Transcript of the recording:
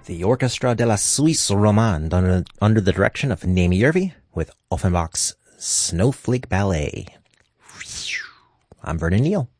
the Orchestra de la Suisse Romande under the direction of Naomi Yervi with Offenbach's Snowflake Ballet. I'm Vernon Neal.